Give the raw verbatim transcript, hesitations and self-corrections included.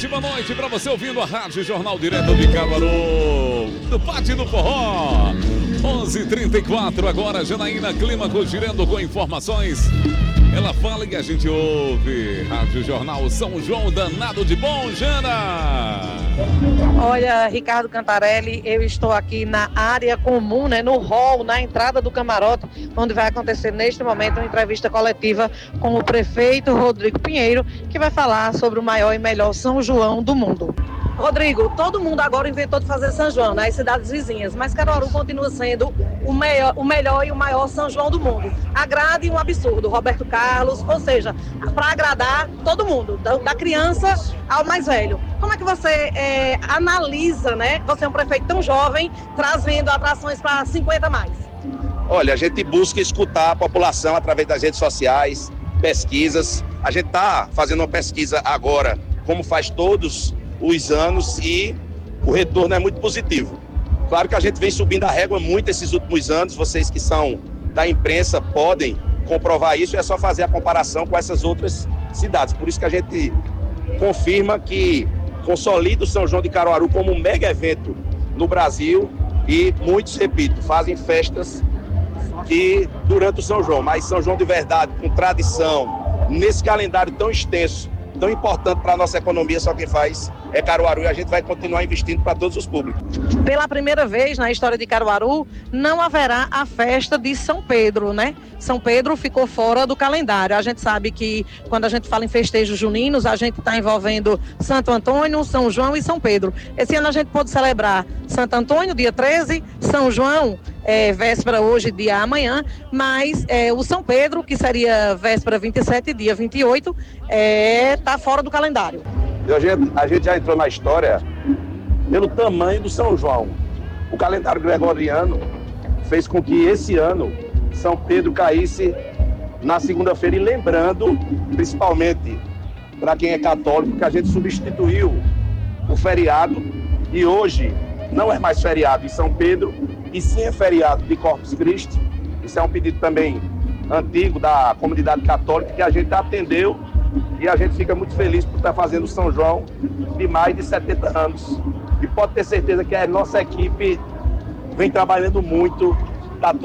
ótima noite para você ouvindo a Rádio Jornal direto de Caruaru, do Pátio do Forró. onze e trinta e quatro agora, Janaína Clímaco girando com informações. Ela fala e a gente ouve. Rádio Jornal São João, danado de bom, Jana. Olha, Ricardo Cantarelli, eu estou aqui na área comum, né, no hall, na entrada do camarote, onde vai acontecer neste momento uma entrevista coletiva com o prefeito Rodrigo Pinheiro, que vai falar sobre o maior e melhor São João do mundo. Rodrigo, todo mundo agora inventou de fazer São João nas cidades vizinhas, mas Caruaru continua sendo o, maior, o melhor e o maior São João do mundo. Agrade um absurdo, Roberto Carlos, ou seja, para agradar todo mundo, da, da criança ao mais velho. Como é que você é, analisa, né? Você é um prefeito tão jovem, trazendo atrações para cinquenta mais. Olha, a gente busca escutar a população através das redes sociais, pesquisas. A gente está fazendo uma pesquisa agora, como faz todos os anos, e o retorno é muito positivo. Claro que a gente vem subindo a régua muito esses últimos anos, vocês que são da imprensa podem comprovar isso, é só fazer a comparação com essas outras cidades. Por isso que a gente confirma que consolida o São João de Caruaru como um mega evento no Brasil, e muitos, repito, fazem festas que durante o São João, mas São João de verdade, com tradição, nesse calendário tão extenso, tão importante para a nossa economia, só quem faz é Caruaru, e a gente vai continuar investindo para todos os públicos. Pela primeira vez na história de Caruaru, não haverá a festa de São Pedro, né? São Pedro ficou fora do calendário. A gente sabe que quando a gente fala em festejos juninos, a gente está envolvendo Santo Antônio, São João e São Pedro. Esse ano a gente pôde celebrar Santo Antônio, dia treze, São João, é, véspera hoje, dia amanhã, mas é, o São Pedro, que seria véspera vinte e sete, dia vinte e oito, está é, fora do calendário. A gente, a gente já entrou na história pelo tamanho do São João. O calendário gregoriano fez com que esse ano São Pedro caísse na segunda-feira, e lembrando, principalmente para quem é católico, que a gente substituiu o feriado, e hoje não é mais feriado em São Pedro, e sim é feriado de Corpus Christi. Isso é um pedido também antigo da comunidade católica, que a gente atendeu, e a gente fica muito feliz por estar fazendo o São João de mais de setenta anos. E pode ter certeza que a nossa equipe vem trabalhando muito